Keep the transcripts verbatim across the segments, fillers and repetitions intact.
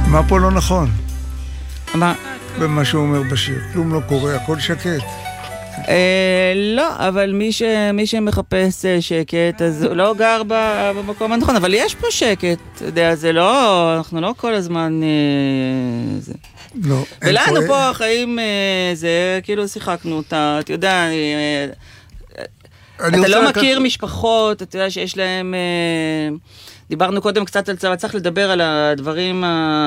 מה פה לא נכון? מה? במה שהוא אומר בשיר. כלום לא קורה, הכל שקט. לא, אבל מי שמחפש שקט, אז הוא לא גר במקום הנכון, אבל יש פה שקט, אתה יודע, זה לא, אנחנו לא כל הזמן... לא. ולנו פה החיים, זה כאילו שיחקנו אותה, אתה יודע, אתה לא מכיר משפחות, אתה יודע שיש להם... דיברנו קודם קצת על צבא, צריך לדבר על הדברים,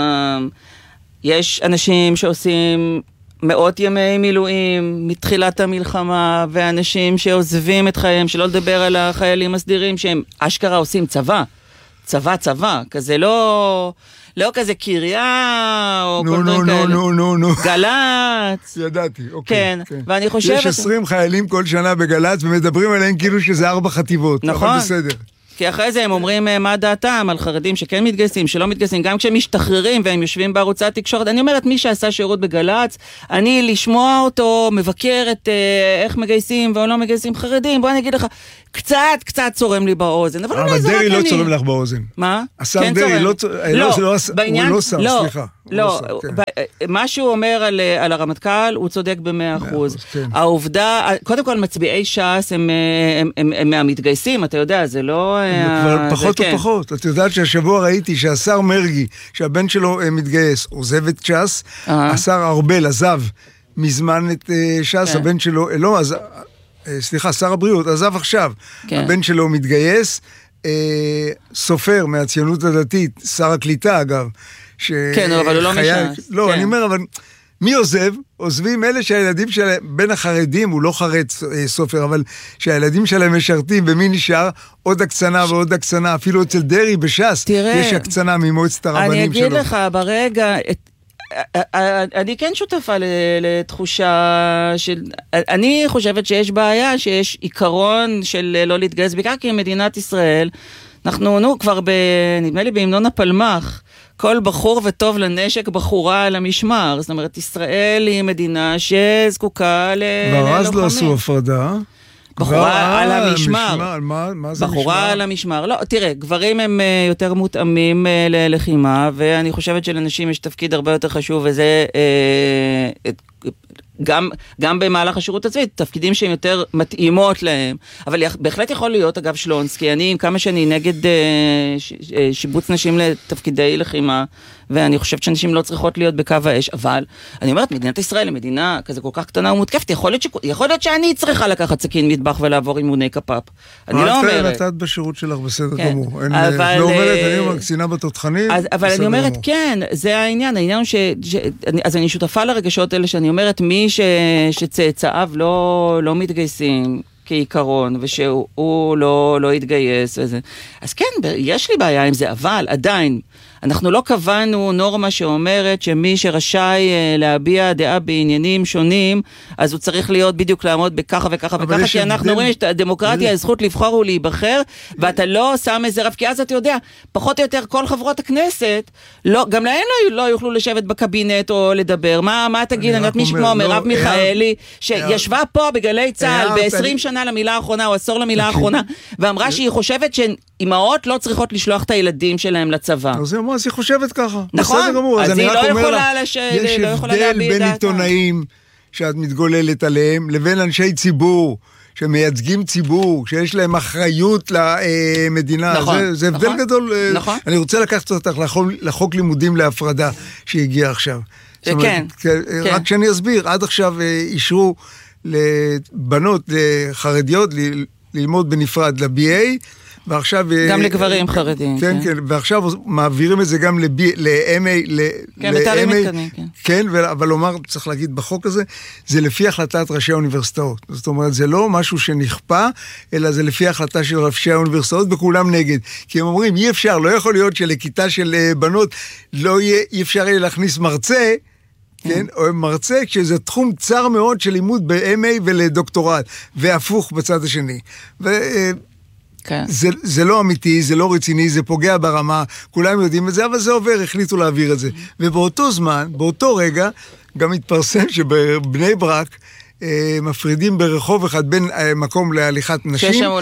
יש אנשים שעושים מאות ימי מילואים מתחילת המלחמה, ואנשים שעוזבים את חייהם, שלא לדבר על החיילים הסדירים שהם אשכרה עושים צבא, צבא צבא, כזה לא... לא כזה קריה, או כל דברים כאלה. נו, נו, נו, נו. גלץ. ידעתי, אוקיי. כן, ואני חושבת... יש עשרים חיילים כל שנה בגלץ, ומדברים עליהם כאילו שזה ארבע חטיבות. נכון. אבל בסדר. כי אחרי זה הם אומרים מה דעתם על חרדים שכן מתגייסים, שלא מתגייסים, גם כשהם משתחררים והם יושבים בערוצי התקשורת. אני אומרת, מי שעשה שירות בגלץ, אני לשמוע אותו, מבקר את אה, איך מגייסים ואו לא מגייסים חרדים, בוא אני אגיד לך, קצת, קצת צורם לי באוזן. אבל, אבל דרי לא צורם לך באוזן. מה? השר דרי לא צורם, הוא לא שר, סליחה. לא, מה שהוא אומר על הרמטכ"ל, הוא צודק במאה אחוז. העובדה, קודם כל מצביעי ש"ס הם מהמתגייסים, אתה יודע, זה לא... כבר פחות ופחות. את יודעת שהשבוע ראיתי שהשר מרגי, שהבן שלו מתגייס, עוזב את ש"ס, השר ארבל עזב מזמן את ש"ס, הבן שלו, לא, אז... סליחה, שר הבריאות, עזב עכשיו. הבן שלו מתגייס, סופר מהציונות הדתית, שר הקליטה אגב, כן, אבל הוא לא מש"ס. לא, אני אומר, אבל מי עוזב? עוזבים אלה שהילדים שלהם, בין החרדים, הוא לא חרד סופר, אבל שהילדים שלהם משרתים, ומי נשאר? עוד הקצנה ועוד הקצנה, אפילו אצל דרי בש"ס, יש הקצנה ממועצת הרבנים שלו. אני אגיד לך, ברגע... אני כן שותפה לתחושה של... אני חושבת שיש בעיה, שיש עיקרון של לא להתגייס, בעיקר כי מדינת ישראל, אנחנו, נו, כבר ב... נדמה לי בהמנון הפלמ"ח, כל בחור וטוב לנשק, בחורה על המשמר. זאת אומרת, ישראל היא מדינה שזקוקה ללוחמים. כבר אז לא עשו הפרדה. בחורה על המשמר. מה זה בחורה על המשמר. לא, תראה, גברים הם יותר מותאמים ללחימה, ואני חושבת שלנשים יש תפקיד הרבה יותר חשוב, וזה גם, גם במהלך השירות הצבאי, תפקידים שהם יותר מתאימות להם. אבל בהחלט יכול להיות, אגב שלונסקי, אני עם כמה שאני נגד שיבוץ נשים לתפקידי לחימה, ואני חושבת שאנשים לא צריכות להיות בקו האש, אבל אני אומרת, מדינת ישראל היא מדינה כזה כל כך קטנה ומותקפת, יכול להיות, ש... יכול להיות שאני צריכה לקחת סכין מטבח ולעבור אימוני כפאפ. אני לא אומרת. נתת בשירות שלך בסדר כן. גמור. אין, אבל... לא אומרת, אני אומר, קצינה בתותחנים, אז, אבל אני אומרת, גמור. כן, זה העניין. העניין הוא ש... ש... אני, אז אני שותפה לרגשות האלה שאני אומרת, מי ש... שצאצאיו לא, לא מתגייסים, כעיקרון, ושהוא לא, לא יתגייס וזה. אז כן, יש לי בעיה עם זה, אבל עדיין, אנחנו לא קבענו נורמה שאומרת שמי שרשאי להביע דעה בעניינים שונים, אז הוא צריך להיות בדיוק לעמוד בככה וככה וככה, כי אנחנו רואים שהדמוקרטיה היא זכות לבחור ולהיבחר, ואתה לא שם איזה רב, כי אז אתה יודע, פחות או יותר כל חברות הכנסת, לא, גם להם לא, לא יוכלו לשבת בקבינט או לדבר. מה, מה תגיד, אני יודעת מישהו כמו מרב מיכאלי, שישבה פה בגלי צהל ב-עשרים שנה למילה האחרונה, או עשור למילה האחרונה, ואמרה שהיא חושבת שאימהות לא צריכות לשלוח את הילדים שלהם לצבא. אז היא חושבת ככה. נכון, אז היא לא יכולה יש הבדל בין עיתונאים שאת מתגוללת עליהם, לבין אנשי ציבור, שמייצגים ציבור, שיש להם אחריות למדינה. זה הבדל גדול. אני רוצה לקחת אותך לחוק לימודים להפרדה, שהגיע עכשיו. כן. רק שאני אסביר, עד עכשיו אישרו לבנות חרדיות ללמוד בנפרד ל-בי איי, ועכשיו... גם לגברים חרדים. כן, כן, ועכשיו מעבירים את זה גם ל-אם איי, כן, בתארים מתקדמים, כן. כן, אבל לומר, צריך להגיד בחוק הזה, זה לפי החלטת ראשי האוניברסיטאות. זאת אומרת, זה לא משהו שנכפה, אלא זה לפי החלטה של ראשי האוניברסיטאות, וכולם נגד. כי הם אומרים, אי אפשר, לא יכול להיות שלכיתה של בנות, לא יהיה, אי אפשר יהיה להכניס מרצה, כן, או מרצה, כשזה תחום צר מאוד של לימוד ב-אם איי ולדוקטורט, והפוך בצד השני. ו... כן. זה, זה לא אמיתי, זה לא רציני, זה פוגע ברמה, כולם יודעים את זה, אבל זה עובר, החליטו להעביר את זה. ובאותו זמן, באותו רגע, גם התפרסם שבבני ברק, מפרידים ברחוב אחד בין מקום להליכת נשים. שיש שם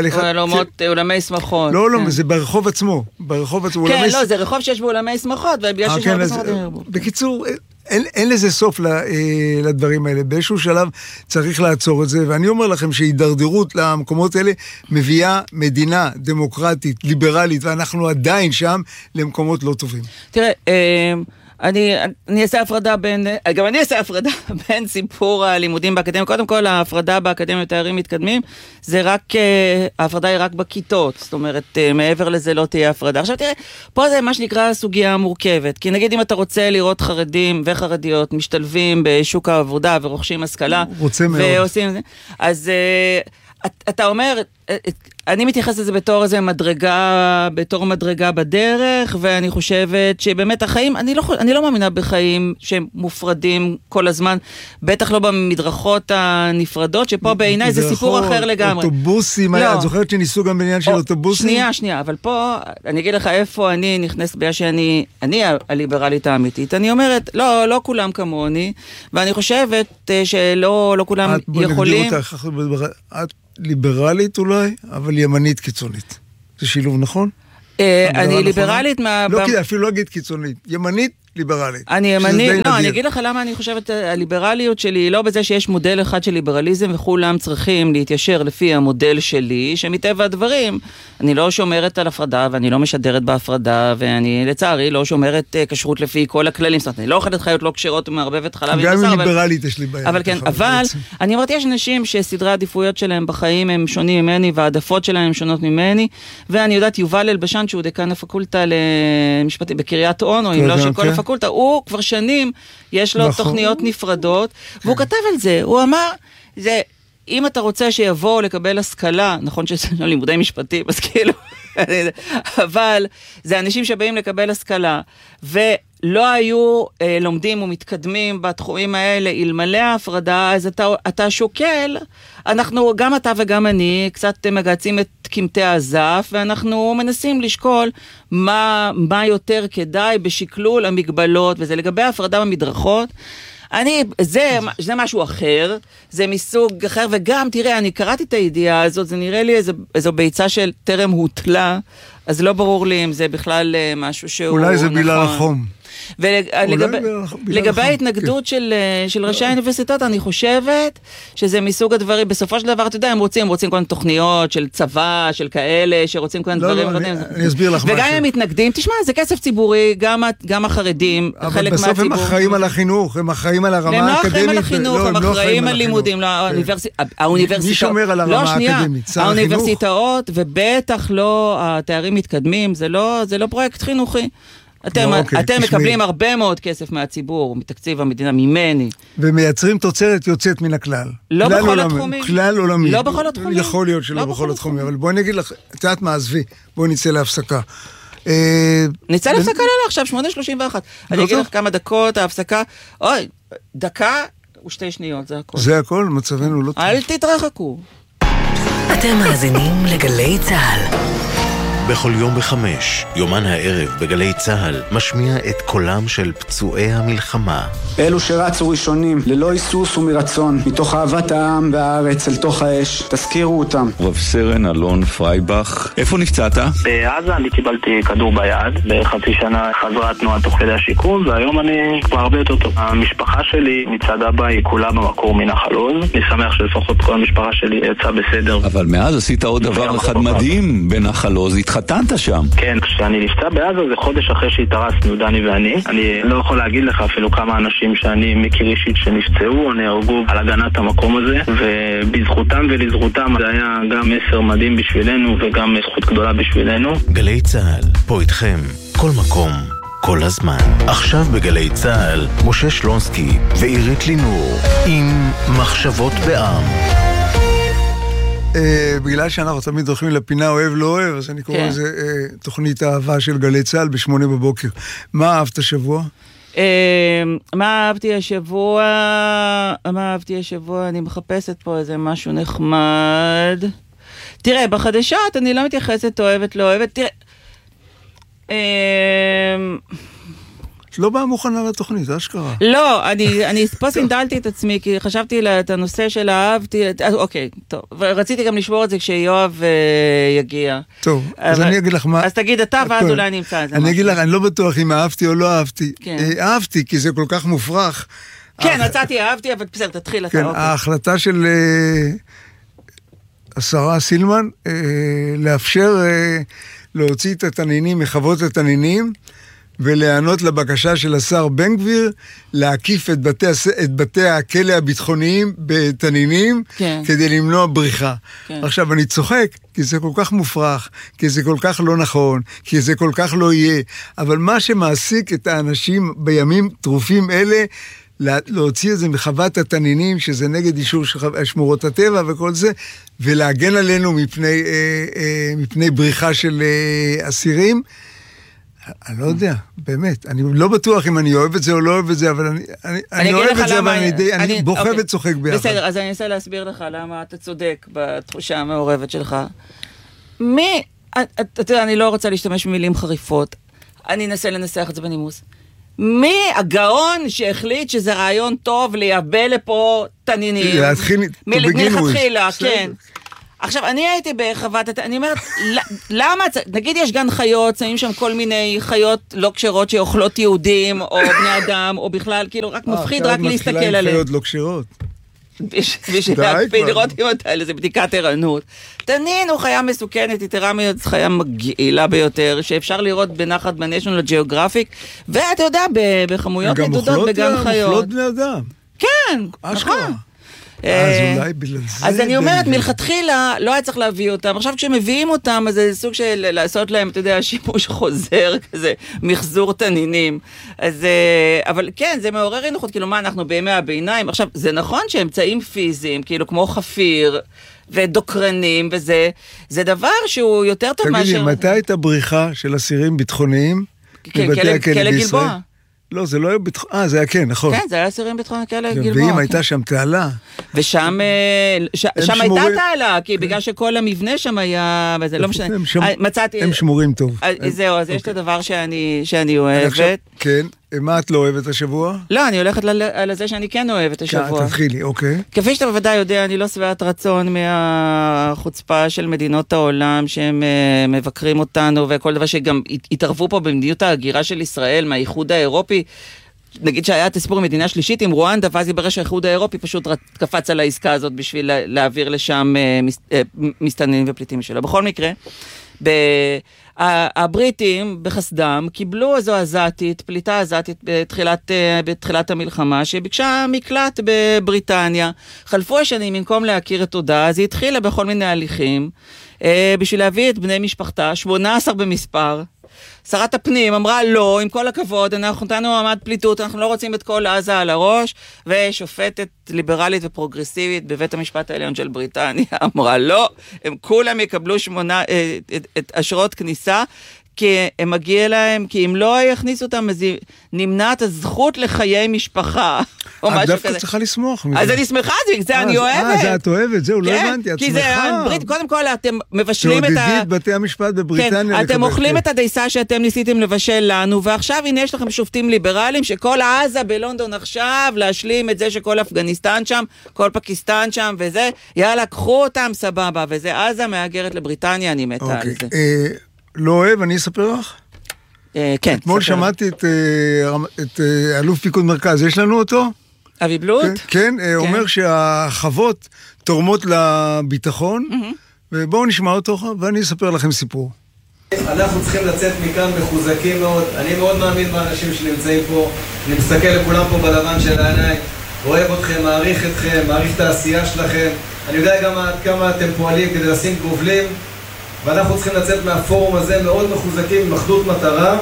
אולמי שמחות. לא, לא, זה ברחוב עצמו. ברחוב עצמו. כן, לא, זה רחוב שיש בו אולמי שמחות, ובגלל שיש אולמי שמחות. בקיצור, אין, אין לזה סוף לדברים האלה. באיזשהו שלב צריך לעצור את זה, ואני אומר לכם שהידרדרות למקומות האלה מביאה מדינה דמוקרטית, ליברלית, ואנחנו עדיין שם למקומות לא טובים. תראה, אני, אני אעשה הפרדה בין, גם אני אעשה הפרדה בין סיפור הלימודים באקדמיה. קודם כל, ההפרדה באקדמיה לתארים מתקדמים, זה רק, ההפרדה היא רק בכיתות, זאת אומרת, מעבר לזה לא תהיה הפרדה. עכשיו תראה, פה זה מה שנקרא סוגיה מורכבת, כי נגיד אם אתה רוצה לראות חרדים וחרדיות משתלבים בשוק העבודה ורוכשים השכלה, ועושים זה, אז אתה אומר, אני מתייחס לזה בתור איזה מדרגה, בתור מדרגה בדרך, ואני חושבת שבאמת החיים, אני לא, אני לא מאמינה בחיים שהם מופרדים כל הזמן, בטח לא במדרכות הנפרדות, שפה בעיניי זה סיפור אחר לגמרי. אוטובוסים, לא. את זוכרת שניסו גם בעניין של אוטובוסים? שנייה, שנייה, אבל פה, אני אגיד לך איפה אני נכנס ביה שאני, אני הליברלית האמיתית, אני אומרת, לא, לא כולם כמוני, ואני חושבת שלא לא כולם את יכולים... את ליברלית אולי, אבל ימנית קיצונית. זה שילוב נכון? אני ליברלית מה... לא, אפילו לא אגיד קיצונית. ימנית, ליברלית. אני ימנית, לא, אני אגיד לך למה אני חושבת, הליברליות שלי היא לא בזה שיש מודל אחד של ליברליזם, וכולם צריכים להתיישר לפי המודל שלי, שמטבע הדברים, אני לא שומרת על הפרדה, ואני לא משדרת בהפרדה, ואני לצערי לא שומרת כשרות לפי כל הכללים, זאת אומרת, אני לא אוכלת חיות לא כשרות ומערבבת חלב. גם עם ליברלית יש לי בעיה. אבל כן, אבל, אני אמרתי, יש אנשים שסדרי העדיפויות שלהם בחיים הם שונים ממני, והעדפות שלהם הם שונות ממני, ואני יודעת, יובל אלבשן, שהוא דיקן הפקולטה למשפטים בקריית אונו, אם לא שכל הפקולטה, הוא כבר שנים, יש לו תוכניות נפרדות, והוא כתב על זה, הוא אמר, זה, אם אתה רוצה שיבוא לקבל השכלה, נכון שזה לא לימודי משפטים, אז כאילו, אבל זה אנשים שבאים לקבל השכלה, ולא היו אה, לומדים ומתקדמים בתחומים האלה, אלמלא ההפרדה, אז אתה, אתה שוקל, אנחנו, גם אתה וגם אני, קצת מגעצים את קמטי הזף, ואנחנו מנסים לשקול מה, מה יותר כדאי בשקלול המגבלות, וזה לגבי ההפרדה במדרכות, אני, זה, זה משהו אחר, זה מסוג אחר, וגם, תראה, אני קראתי את הידיעה הזאת, זה נראה לי איזו, איזו ביצה של טרם הוטלה, אז לא ברור לי אם זה בכלל משהו שהוא נכון. אולי זה בגלל החום. ולגבי ההתנגדות של, של ראשי האוניברסיטאות, אני חושבת שזה מסוג הדברים, בסופו של דבר, אתה יודע, הם רוצים, הם רוצים כל תוכניות של צבא, של כאלה, שרוצים כל דברים. לא, אני אסביר לך משהו. וגם הם מתנגדים, תשמע, זה כסף ציבורי, גם החרדים, חלק מהציבור. אבל בסוף הם אחראים על החינוך, הם אחראים על הרמה האקדמית. הם לא אחראים על החינוך, הם אחראים על לימודים, האוניברסיטאות. מי שומר על הרמה האקדמית? האוניברסיטאות, ובטח לא התארים מתקדמים, זה לא פרויקט חינוכי. אתם, לא, אוקיי, אתם מקבלים הרבה מאוד כסף מהציבור, מתקציב המדינה, ממני. ומייצרים תוצרת יוצאת מן הכלל. לא בכל עולמי, התחומים. כלל עולמי. לא בכל התחומים. יכול להיות שלא לא בכל, בכל התחומים, אבל בואי נגיד לך, את יודעת מה, עזבי, בואי נצא להפסקה. נצא להפסקה, לא, לא, עכשיו, שמונה שלושים ואחת. אני אגיד לך כמה דקות, ההפסקה, אוי, דקה ושתי שניות, זה הכל. זה הכל, מצבנו לא טוב. אל תתרחקו. אתם מאזינים לגלי צהל. בכל יום בחמש, יומן הערב בגלי צהל, משמיע את קולם של פצועי המלחמה. אלו שרצו ראשונים, ללא היסוס ומרצון, מתוך אהבת העם והארץ אל תוך האש, תזכירו אותם. רב סרן אלון פרייבך, איפה נפצעת? בעזה אני קיבלתי כדור ביד, בחצי שנה חזרה תנועה תוך כדי השיקום, והיום אני כבר הרבה יותר טוב. המשפחה שלי מצד אבא היא כולה במקור מנחל עוז, אני שמח שלפחות כל המשפחה שלי יצאה בסדר. אבל מאז עשית עוד דבר אחד מדהים בנחל עוז, התחתנת שם. כן, כשאני נפצע בעזה זה חודש אחרי שהתארסנו, דני ואני. אני לא יכול להגיד לך אפילו כמה אנשים שאני מכיר אישית שנפצעו או נהרגו על הגנת המקום הזה, ובזכותם ולזכותם זה היה גם מסר מדהים בשבילנו וגם זכות גדולה בשבילנו. גלי צהל, פה איתכם, כל מקום, כל הזמן. עכשיו בגלי צהל, משה שלונסקי ועירית לינור עם מחשבות בעם. בגלל שאנחנו תמיד הולכים לפינה אוהב לא אוהב, אז אני קורא לזה תוכנית האהבה של גלי צהל בשמונה בבוקר. מה אהבת השבוע? מה אהבתי השבוע? מה אהבתי השבוע? אני מחפשת פה איזה משהו נחמד. תראה, בחדשות אני לא מתייחסת אוהבת לא אוהבת. תראה, את לא באה מוכנה לתוכנית, אשכרה. לא, אני, אני פה סינדלתי את עצמי, כי חשבתי את הנושא של אהבתי, אוקיי, טוב, ורציתי גם לשבור את זה כשיואב יגיע. טוב, אז אני אגיד לך מה... אז תגיד אתה, ואז אולי נמצא את זה. אני אגיד לך, אני לא בטוח אם אהבתי או לא אהבתי. אהבתי, כי זה כל כך מופרך. כן, הצעתי, אהבתי, אבל בסדר, תתחיל אתה. כן, ההחלטה של השרה סילמן, לאפשר להוציא את התנינים מחוות התנינים, ולענות לבקשה של השר בן גביר, להקיף את בתי, את בתי הכלא הביטחוניים בתנינים, כן. כדי למנוע בריחה. כן. עכשיו, אני צוחק, כי זה כל כך מופרך, כי זה כל כך לא נכון, כי זה כל כך לא יהיה, אבל מה שמעסיק את האנשים בימים טרופים אלה, להוציא את זה מחוות התנינים, שזה נגד אישור שמורות הטבע וכל זה, ולהגן עלינו מפני, אה, אה, מפני בריחה של אה, אסירים. אני לא יודע, באמת, אני לא בטוח אם אני אוהב את זה או לא אוהב את זה, אבל אני, אני, אני אוהב את זה, אבל אני, די, אני בוכה אוקיי. וצוחק ביחד. בסדר, אז אני אנסה להסביר לך למה אתה צודק בתחושה המעורבת שלך. מי, אתה יודע, אני לא רוצה להשתמש במילים חריפות, אני אנסה לנסח את זה בנימוס. מי הגאון שהחליט שזה רעיון טוב לייבא לפה תנינים? להתחיל, מלכתחילה, כן. עכשיו, אני הייתי בחוות, אני אומרת, למה, נגיד יש גן חיות, שמים שם כל מיני חיות לא כשרות שאוכלות יהודים, או בני אדם, או בכלל, כאילו, רק מפחיד רק להסתכל עליהם. עכשיו מתחילה עם חיות לא כשרות. בשביל להקפיד לראות אם אותה, איזה בדיקת ערנות. תנין הוא חיה מסוכנת, יתרה מאוד חיה מגעילה ביותר, שאפשר לראות בנחת בניישנל ג'יאוגרפיק, ואתה יודע, בחמויות נדודות בגן חיות. גם אוכלות בני אדם. כן, נכון. אז אולי בגלל זה... אז אני אומרת, מלכתחילה לא היה צריך להביא אותם. עכשיו כשמביאים אותם, אז זה סוג של לעשות להם, אתה יודע, שימוש חוזר, כזה, מחזור תנינים. אז, אבל כן, זה מעורר אי-נוחות, כאילו מה, אנחנו בימי הביניים. עכשיו, זה נכון שאמצעים פיזיים, כאילו כמו חפיר ודוקרנים וזה, זה דבר שהוא יותר טוב מאשר... תגידי, מתי הייתה בריחה של אסירים ביטחוניים בבתי הכלא בישראל? לא, זה לא היה ביטחון, אה, זה היה כן, נכון. כן, זה היה אסירים ביטחון כאלה גלבוע. ואם הייתה שם תעלה. ושם שם הייתה תעלה, כי בגלל שכל המבנה שם היה, וזה לא משנה. הם שמורים טוב. זהו, אז יש את הדבר שאני אוהבת. כן, מה את לא אוהבת השבוע? לא, אני הולכת על זה שאני כן אוהבת השבוע. תתחילי, אוקיי. כפי שאתה בוודאי יודע, אני לא שבעת רצון מהחוצפה של מדינות העולם, שהם מבקרים אותנו, וכל דבר שגם התערבו פה במדיניות ההגירה של ישראל, מהאיחוד האירופי, נגיד שהיה תספור מדינה שלישית עם רואנדה, ואז יברר שהאיחוד האירופי פשוט קפץ על העסקה הזאת, בשביל להעביר לשם מסתננים ופליטים שלו. בכל מקרה, ב... הבריטים בחסדם קיבלו איזו עזתית, פליטה עזתית בתחילת, בתחילת המלחמה, שביקשה מקלט בבריטניה. חלפו השנים, במקום להכיר את תודה, אז היא התחילה בכל מיני הליכים, בשביל להביא את בני משפחתה, שמונה עשר במספר. שרת הפנים אמרה לא, עם כל הכבוד, אנחנו נתנו מעמד פליטות, אנחנו לא רוצים את כל עזה על הראש, ושופטת ליברלית ופרוגרסיבית בבית המשפט העליון של בריטניה אמרה לא, הם כולם יקבלו שמונה, את, את אשרות כניסה, כי הם מגיע להם, כי אם לא יכניסו אותם, אז נמנעת הזכות לחיי משפחה. את דווקא צריכה לשמוח. אז אני שמחה, זה אני אוהבת. אה, זה את אוהבת, זהו, לא הבנתי, את שמחה. קודם כל, אתם מבשלים את ה... שעודדי את בתי המשפט בבריטניה. אתם אוכלים את הדייסה שאתם ניסיתם לבשל לנו, ועכשיו הנה יש לכם שופטים ליברליים, שכל עזה בלונדון עכשיו, להשלים את זה שכל אפגניסטן שם, כל פקיסטן שם, וזה, יאללה, קחו אותם, סבבה, וזה עזה מהגרת לבריטניה, אני מתה על זה. לא אוהב, אני אספר לך? כן. אתמול שמעתי את אלוף פיקוד מרכז, יש לנו אותו? אבי בלוט? כן, אומר שהחוות תורמות לביטחון, ובואו נשמע אותו, ואני אספר לכם סיפור. אנחנו צריכים לצאת מכאן מחוזקים מאוד, אני מאוד מאמין באנשים שנמצאים פה, אני מסתכל לכולם פה בלבן של העיניים, אוהב אתכם, מעריך אתכם, מעריך את העשייה שלכם, אני יודע גם עד כמה אתם פועלים כדי לשים גובלים, ואנחנו צריכים לצאת מהפורום הזה מאוד מחוזקים עם אחדות מטרה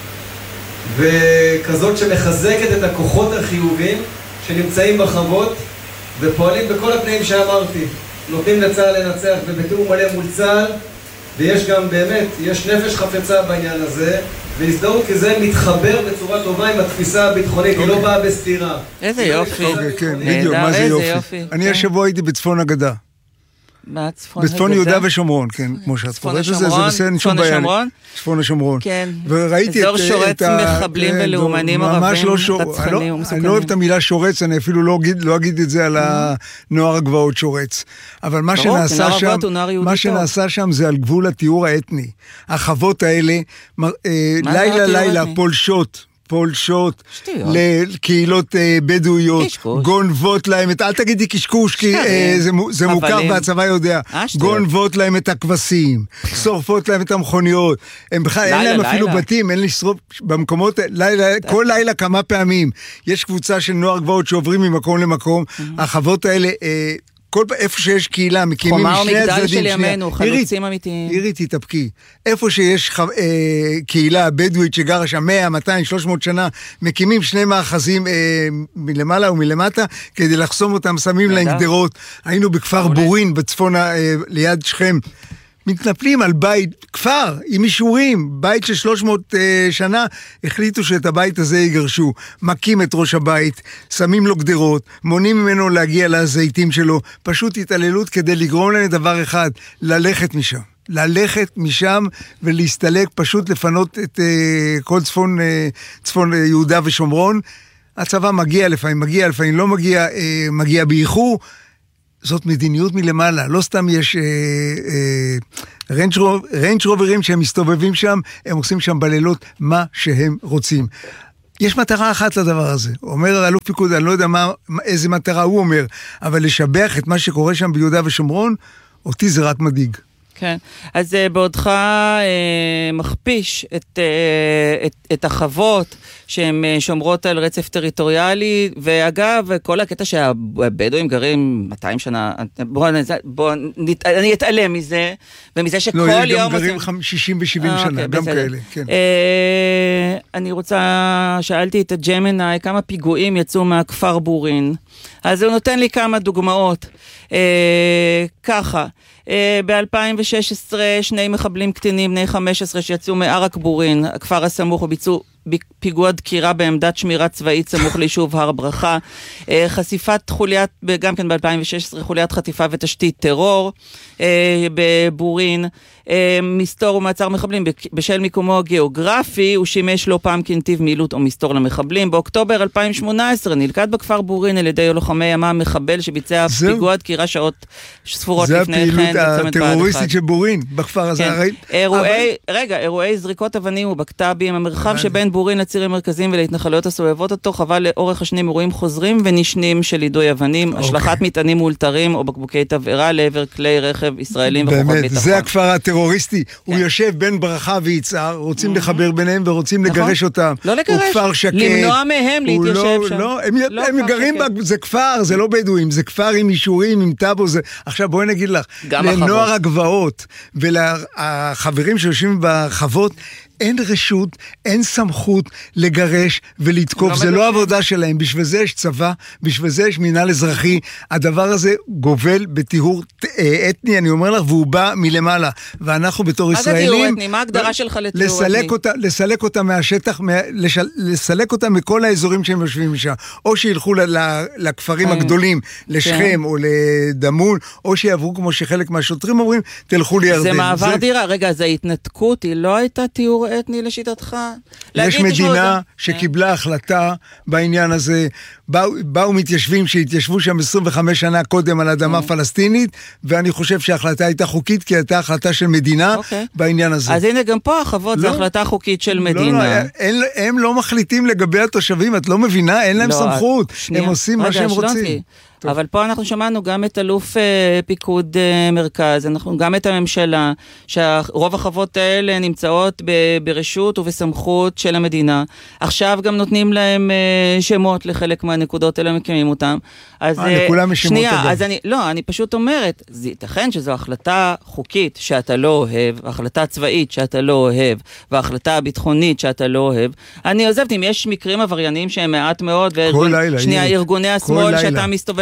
וכזאת שמחזקת את הכוחות החיוביים שנמצאים בחוות ופועלים בכל התנאים שאמרתי, נותנים לצה"ל לנצח ובתיאום מלא מול צה"ל, ויש גם באמת, יש נפש חפצה בעניין הזה והזדהות, כי זה מתחבר בצורה טובה עם התפיסה הביטחונית, היא לא באה בסתירה. איזה יופי. כן, בדיוק, מה זה יופי. אני השבוע הייתי בצפון הגדה. בצפון יהודה ושומרון, כן, כמו שאת קוראת לזה, זה בסדר, נשום בעיה. צפון השומרון. כן. וראיתי אזור שורץ מחבלים ולאומנים ערבים, רצחנים ומסוכנים. אני לא אוהב את המילה שורץ, אני אפילו לא אגיד את זה על הנוער הגבעות שורץ. אבל מה שנעשה שם, מה שנעשה שם זה על גבול התיאור האתני. החוות האלה, לילה לילה, פולשות, פולשות לקהילות בדואיות, גונבות להם, אל תגידי קשקוש, כי זה מוכר והצבא יודע, גונבות להם את הכבשים, שורפות להם את המכוניות, הם בכלל, אין להם אפילו בתים, אין לשרוף במקומות, כל לילה כמה פעמים, יש קבוצה של נוער גבעות שעוברים ממקום למקום, החוות האלה, כל פעם, איפה שיש קהילה, מקימים משני הצדדים. חומה ומגדל של ימינו, חלוצים אמיתיים. עירי, תתאפקי. איפה שיש ח... אה, קהילה בדואית שגרה שם מאה, מאתיים, שלוש מאות שנה, מקימים שני מאחזים אה, מלמעלה ומלמטה, כדי לחסום אותם, שמים להם גדרות. היינו בכפר בורין, בצפון, אה, ליד שכם. מתנפלים על בית, כפר, עם אישורים, בית של שלוש מאות uh, שנה, החליטו שאת הבית הזה יגרשו, מקים את ראש הבית, שמים לו גדרות, מונים ממנו להגיע לזיתים שלו, פשוט התעללות כדי לגרום להם דבר אחד, ללכת משם. ללכת משם ולהסתלק, פשוט לפנות את uh, כל צפון, uh, צפון uh, יהודה ושומרון. הצבא מגיע לפעמים, מגיע לפעמים, לא מגיע, uh, מגיע באיחור, זאת מדיניות מלמעלה, לא סתם יש אה, אה, רנג' רנג' רוברים שהם מסתובבים שם, הם עושים שם בלילות מה שהם רוצים. יש מטרה אחת לדבר הזה, אומר אלוף פיקוד, אני לא יודע מה, איזה מטרה הוא אומר, אבל לשבח את מה שקורה שם ביהודה ושומרון, אותי זה רק מדאיג. כן, אז uh, בעודך uh, מכפיש את, uh, את, את החוות שהן uh, שומרות על רצף טריטוריאלי, ואגב, כל הקטע שהבדואים גרים מאתיים שנה, בוא, בוא נת, אני אתעלם מזה, ומזה שכל לא, יום... לא, גם גרים עושים... שישים ו-שבעים uh, שנה, okay, גם בסדר. כאלה, כן. Uh, אני רוצה, שאלתי את הג'מני, כמה פיגועים יצאו מהכפר בורין, אז הוא נותן לי כמה דוגמאות, uh, ככה, ב-אלפיים ושש עשרה שני מחבלים קטינים בני חמש עשרה שיצאו מערק בורין, הכפר הסמוך, וביצעו פיגוע דקירה בעמדת שמירה צבאית סמוך ליישוב הר ברכה, חשיפת חוליית, גם כן ב-אלפיים ושש עשרה, חוליית חטיפה ותשתית טרור בבורין, מסתור ומעצר מחבלים בשל מיקומו הגיאוגרפי, הוא שימש לא פעם כנתיב מילוט או מסתור למחבלים. באוקטובר אלפיים שמונה עשרה נלכד בכפר בורין על ידי לוחמי ימ"מ מחבל שביצע פיגוע דקירה שעות ספורות לפני כן. זה הפעילות הטרוריסטית של בורין בכפר הזה. רגע, אירועי זריקות אבנים ובקטבים, המרחב שבין בורין לצירים מרכזיים ולהתנחלויות הסובבות אותו, חווה לאורך השנים אירועים חוזרים ונשנים של יידוי אבנים, השלכת מטענים מאולתרים או בקבוקי תבערה לעבר כלי רכב ישראלים וכוחות ביטחון. באמת, זה הכפר הטרוריסטי, הוא יושב בין ברכה ויצהר, רוצים לחבר ביניהם ורוצים לגרש אותם. לא לגרש, למנוע מהם להתיישב שם. לא, הם גרים, זה כפר, זה לא בדואים, זה כפר עם אישורים, עם טאבו, עכשיו בואי נגיד לך, לנוער הגבעות ולחברים שיושבים בחוות, אין רשות, אין סמכות לגרש ולתקוף, זה לא עבודה שלהם, בשביל זה יש צבא, בשביל זה יש מינהל אזרחי, הדבר הזה גובל בטיהור אתני, אני אומר לך, והוא בא מלמעלה, ואנחנו בתור ישראלים, מה זה טיהור אתני? מה ההגדרה שלך לטיהור אתני? לסלק אותה מהשטח, לסלק אותה מכל האזורים שהם יושבים משם, או שילכו לכפרים הגדולים, לשכם או לדמון, או שיעברו כמו שחלק מהשוטרים אומרים, תלכו לירדן. זה מעבר דירה, רגע, זה התנתקות, היא לא הייתה טיהור אתני לשיטתך? יש מדינה שקיבלה החלטה בעניין הזה, באו, באו מתיישבים שהתיישבו שם עשרים וחמש שנה קודם על אדמה פלסטינית, ואני חושב שההחלטה הייתה חוקית, כי הייתה החלטה של מדינה בעניין הזה. אז הנה גם פה החוות זה החלטה חוקית של מדינה. הם לא מחליטים לגבי התושבים, את לא מבינה, אין להם סמכות, הם עושים מה שהם רוצים. אבל פה אנחנו שמענו גם את אלוף פיקוד מרכז, אנחנו גם את הממשלה, שרוב החוות האלה נמצאות ברשות ובסמכות של המדינה. עכשיו גם נותנים להם שמות לחלק מהנקודות האלה, מקימים אותם. אז לכולם יש שמות שנייה, אז אני, לא, אני פשוט אומרת, זה ייתכן שזו החלטה חוקית שאתה לא אוהב, החלטה צבאית שאתה לא אוהב, והחלטה ביטחונית שאתה לא אוהב. אני עוזבת, אם יש מקרים עבריינים שהם מעט מאוד, שנייה, ארגוני השמאל שאתה מסתובב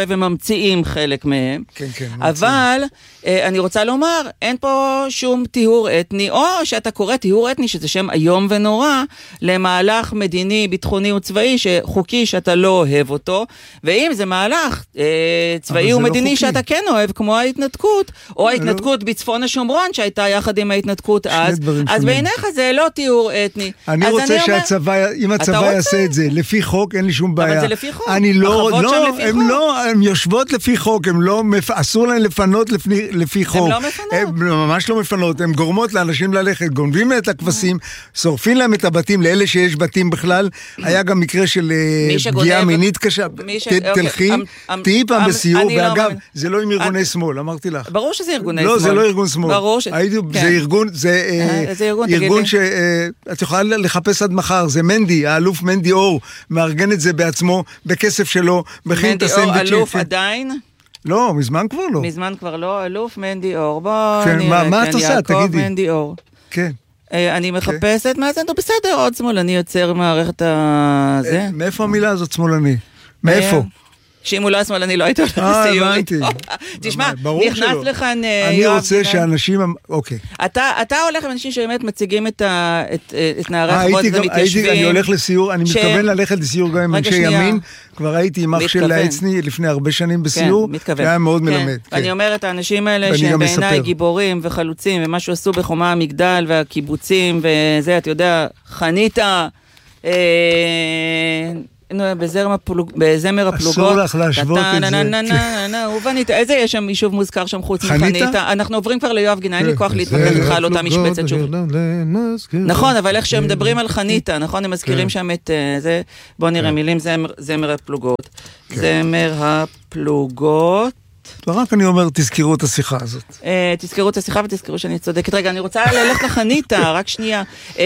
וממציאים חלק מהם. כן, כן. אבל אני רוצה לומר, אין פה שום טיהור אתני, או שאתה קורא טיהור אתני, שזה שם איום ונורא, למהלך מדיני, ביטחוני וצבאי, שחוקי שאתה לא אוהב אותו, ואם זה מהלך צבאי ומדיני שאתה כן אוהב, כמו ההתנתקות, או ההתנתקות בצפון השומרון, שהייתה יחד עם ההתנתקות אז, אז בעיניך זה לא טיהור אתני. אני רוצה שהצבא, אם הצבא יעשה את זה, לפי חוק, אין לי שום בעיה. אבל זה לפי חוק. אני לא, לא, הם לא, הם יושבות לפי חוק, הם לא, אסור להם לפנות לפי חוק. הם לא מפנות. הם ממש לא מפנות, הם גורמות לאנשים ללכת, גונבים את הכבשים, שורפים להם את הבתים, לאלה שיש בתים בכלל. היה גם מקרה של פגיעה מינית קשה. תלכי, תהי פעם בסיור, ואגב, זה לא עם ארגוני שמאל, אמרתי לך. ברור שזה ארגוני שמאל. לא, זה לא ארגון שמאל. ברור ש... זה ארגון, זה ארגון שאת יכולה לחפש עד מחר, זה מנדי, האלוף מנדי אור, מארגן את זה בעצמו, בכסף שלו, בכין את הסנדוויצ'ים. מנדי אור, אלוף עדיין? לא, מזמן כבר לא. מזמן כבר לא, אלוף מנדי אור. בוא נראה, מה את עושה? תגידי. יעקב מנדי אור. כן. אני מחפשת, מה זה? בסדר, עוד שמאלני יוצר מערכת הזה. מאיפה המילה הזאת שמאלני? מאיפה? שאם הוא לא השמאלני לא היית הולך לסיור. תשמע, נכנס לכאן יואב. אני רוצה שאנשים... אוקיי. אתה הולך עם אנשים שבאמת מציגים את נערי החובות ומתיישבים. אני הולך לסיור, אני מתכוון ללכת לסיור גם עם אנשי ימין. כבר הייתי עם אח של העצני לפני הרבה שנים בסיור. היה מאוד מלמד. אני אומרת, האנשים האלה שהם בעיניי גיבורים וחלוצים, ומה שעשו בחומה המגדל והקיבוצים, וזה, אתה יודע, חניתה, בזמר הפלוגות. אסור לך להשוות את זה. איזה יש שם יישוב מוזכר שם חוץ מחניתה? אנחנו עוברים כבר ליואב גינאי, אין לי כוח להתווכח איתך על אותה משבצת שוב. נכון, אבל איך שהם מדברים על חניתה, נכון? הם מזכירים שם את זה. בואו נראה מילים, זמר הפלוגות. זמר הפלוגות. רק אני אומר, תזכרו את השיחה הזאת. תזכרו את השיחה ותזכרו שאני צודקת. רגע, אני רוצה ללכת לחניתה, רק שנייה.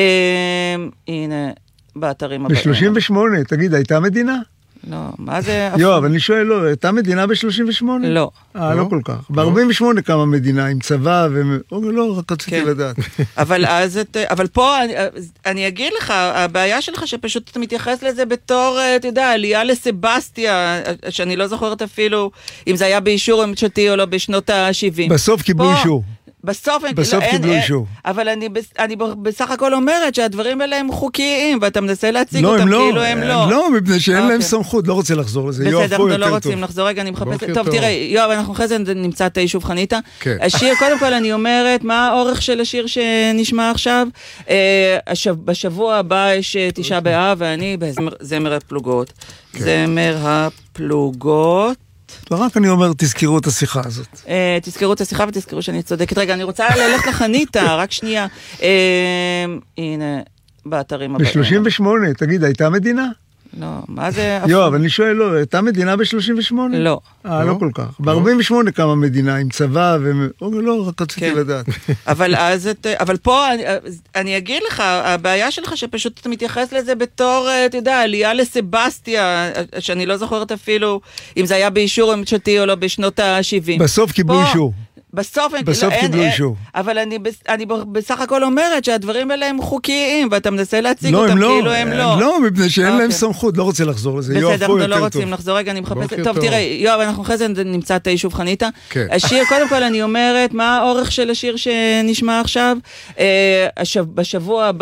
הנה. באתרים הבאים. ב-שלושים ושמונה, תגיד, הייתה מדינה? לא, מה זה... יואב, אני שואל, לא, הייתה מדינה ב-שלושים ושמונה? לא. אה, לא כל כך. ב-ארבעים ושמונה קמה מדינה, עם צבא ו... לא, רק רציתי לדעת. אבל אז, אבל פה, אני אגיד לך, הבעיה שלך שפשוט אתה מתייחס לזה בתור, אתה יודע, עלייה לסבסטיה, שאני לא זוכרת אפילו, אם זה היה באישור ממשלתי או לא בשנות ה-שבעים. בסוף קיבלו אישור. בסוף, בסוף לא, קיבלו אין, אישור. אבל אני, אני בסך הכל אומרת שהדברים האלה הם חוקיים, ואתה מנסה להציג לא, אותם הם כאילו לא, הם לא. הם לא, מפני שאין להם סמכות, לא רוצה לחזור לזה. בסדר, אנחנו לא רוצים לחזור, רגע, אני מחפשת. טוב, טוב, תראה, יואב, אנחנו אחרי זה נמצא את היישוב חניתה. כן. השיר, קודם כל אני אומרת, מה האורך של השיר שנשמע עכשיו? בשבוע הבא יש תשעה באב, ואני בזמר הפלוגות. זמר הפלוגות. רק אני אומר, תזכרו את השיחה הזאת. תזכרו את השיחה ותזכרו שאני צודקת. רגע, אני רוצה ללכת לחניתה, רק שנייה. הנה, באתרים הבאים. ב-שלושים ושמונה, תגיד, הייתה מדינה? לא, מה זה... יואב, אני שואל, לא, הייתה מדינה ב-שלושים ושמונה? לא. אה, לא כל כך. ב-ארבעים ושמונה קמה מדינה, עם צבא ו... לא, רק רציתי לדעת. אבל אז, אבל פה, אני אגיד לך, הבעיה שלך שפשוט אתה מתייחס לזה בתור, אתה יודע, עלייה לסבסטיה, שאני לא זוכרת אפילו, אם זה היה באישור ממשלתי או לא בשנות ה-שבעים. בסוף קיבלו אישור. בסוף, בסוף לא, קיבלו אין, אישור. אבל אני, אני בסך הכל אומרת שהדברים האלה הם חוקיים, ואתה מנסה להציג לא, אותם הם כאילו לא, הם לא. הם לא, מפני שאין להם סמכות, לא רוצה לחזור לזה. בסדר, אנחנו לא רוצים לחזור, רגע, אני מחפשת. טוב, טוב, תראה, יואב, אנחנו אחרי זה נמצא את היישוב חניתה. כן. השיר, קודם כל אני אומרת, מה האורך של השיר שנשמע עכשיו? בשבוע הבא,